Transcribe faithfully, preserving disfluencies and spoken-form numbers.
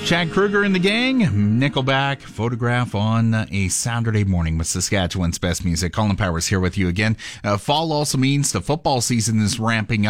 Chad Kruger and the gang, Nickelback, Photograph on a Saturday morning with Saskatchewan's best music. Colin Powers here with you again. Uh, fall also means the football season is ramping up.